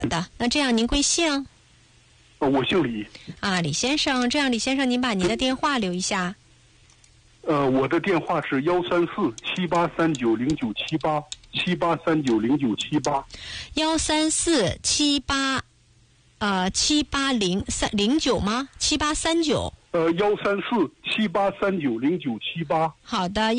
的，那这样您贵姓？ 我姓李。 啊，李先生，这样李先生您把您的电话留一下。 我的电话是13478390978，134780978。 13478078009吗？7839。 13478390978。 好的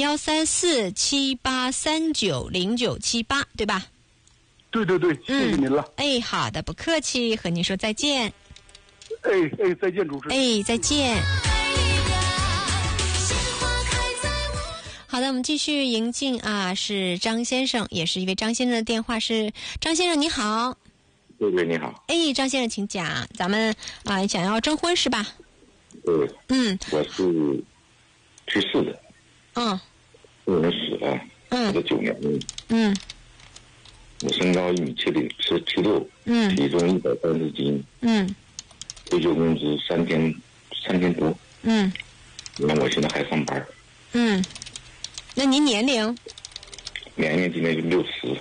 ，13478390978，对吧？ 对，谢谢您了。 好的，不客气，和您说再见。 再见，主持人。 再见。好的，我们继续迎进是张先生，也是一位张先生的电话是张先生，你好。 对，你好。 张先生，请讲，咱们想要征婚是吧？ 对。我是去世的。有人死了。这9年了。我身高1.76米，体重130斤。退休工资3千多。那我现在还上班。 那您年龄？ 年龄今年就60。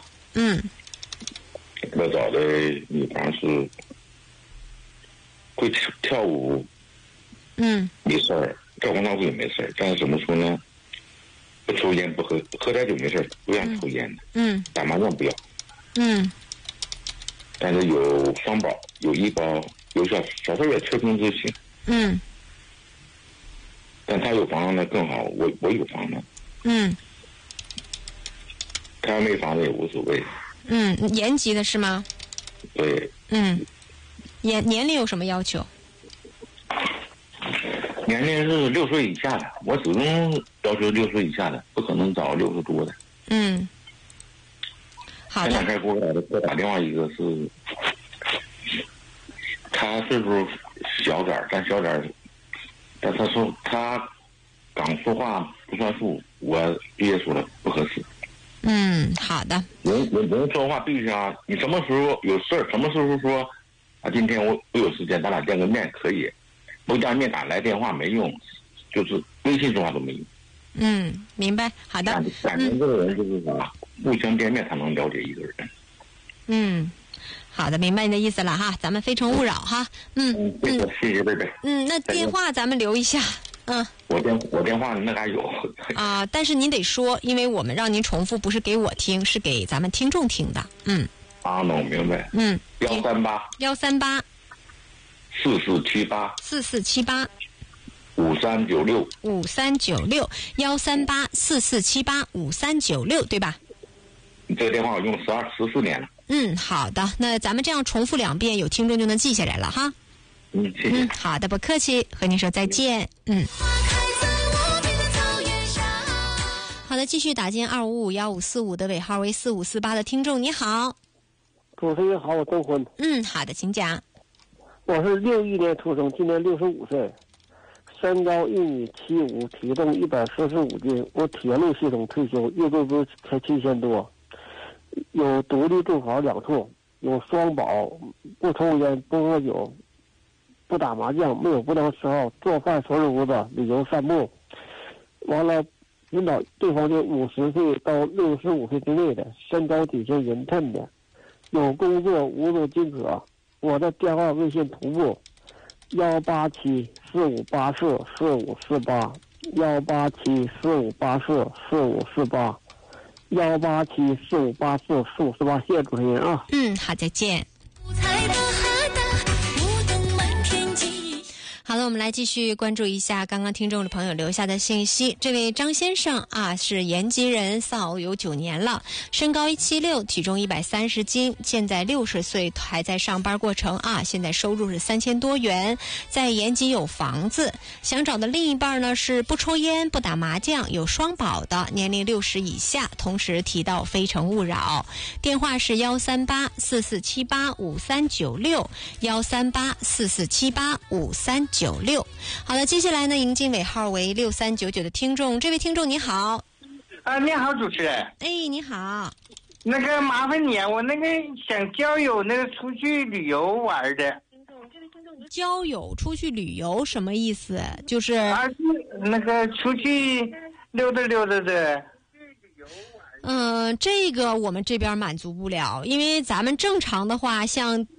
我找的女方是会跳舞。没事儿，照顾丈夫也没事儿，但是怎么说呢？不抽烟不喝点酒没事儿，不让抽烟的。打麻将不要。但是有双保，有医保，有小事也车工就行。但他有房子呢更好，我有房子。他要没房子也无所谓。 延吉的是吗？ 对。 年龄有什么要求？ 年龄是6岁以下的，我始终要求6岁以下的，不可能找60多的。 好的。 前两天给我打电话一个是，他岁数小点儿，但他说他刚说话不算数，我直接说了不合适。 好的。 人说话必须你什么时候有事儿，什么时候说今天我有时间，咱俩见个面可以。不见面打来电话没用，就是微信说话都没用。 明白。好的。 感情这个人就是互相见面才能了解一个人。 好的，明白你的意思了哈，咱们非诚勿扰哈。 谢谢贝贝。 那电话咱们留一下。 我电话那还有。 但是您得说，因为我们让您重复，不是给我听，是给咱们听众听的。 那我明白。 138 4478 5396 5396 138 4478 5396，对吧？ 你这个电话我用14年了。 好的，那咱们这样重复2遍，有听众就能记下来了哈。 谢谢。 好的，不客气，和您说再见。好的，继续打进2551545的尾号为4548的听众，你好。 主持人好，我征婚。 好的，请讲。 我是61年出生，今年65岁，身高1.75米，体重145斤。我铁路系统退休，月工资才7000多，有独立住房2处，有双保，不抽烟，不喝酒，不打麻将，没有不良嗜好，做饭收拾屋子，旅游散步。完了，引导对方就50岁到65岁之内的，身高体型匀称的，有工作，无足轻可。我的电话微信同步18745844548，18745844548，18745844548，谢谢主持人啊。 好，再见。好了，我们来继续关注一下刚刚听众的朋友留下的信息。这位张先生是延吉人，丧偶有9年了，身高176，体重130斤，现在60岁，还在上班过程现在收入是3000多元，在延吉有房子，想找的另一半呢是不抽烟、不打麻将，有双保的，年龄60以下，同时提到非诚勿扰，电话是138 4478 5396 138 4478 5396。好了，接下来呢，迎进尾号为6399的听众，这位听众你好。 你好，主持人。 你好。 那个麻烦你我那个想交友，那个出去旅游玩的。 这位听众，交友出去旅游什么意思？就是那个出去溜达溜达的。 这个我们这边满足不了，因为咱们正常的话，像